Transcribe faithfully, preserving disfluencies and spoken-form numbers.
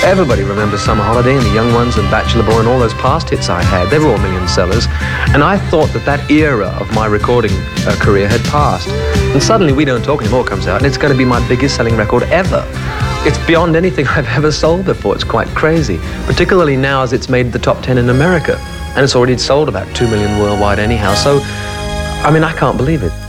Everybody remembers Summer Holiday and The Young Ones and Bachelor Boy and all those past hits I had. They were all million sellers. And I thought that that era of my recording uh, career had passed. And suddenly We Don't Talk Anymore comes out and it's going to be my biggest selling record ever. It's beyond anything I've ever sold before. It's quite crazy, particularly now as it's made the top ten in America. And it's already sold about two million worldwide anyhow. So, I mean, I can't believe it.